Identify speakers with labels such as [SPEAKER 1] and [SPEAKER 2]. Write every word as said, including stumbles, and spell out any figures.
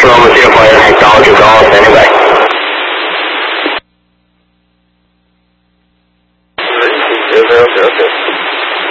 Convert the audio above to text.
[SPEAKER 1] Loma zero five, acknowledge your call, standing by. Zero zero zero six.